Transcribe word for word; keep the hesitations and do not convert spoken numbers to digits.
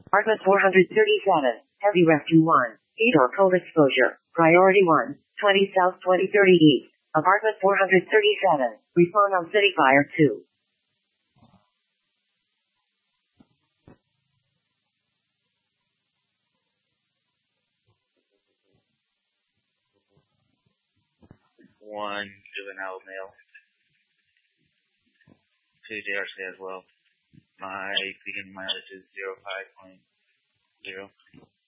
Apartment four thirty-seven, heavy rescue one, heat or cold exposure, priority one, twenty South twenty thirty East. Apartment four thirty-seven, respond on city fire two. One juvenile male. Two J R C as well. My beginning mileage is zero five point zero.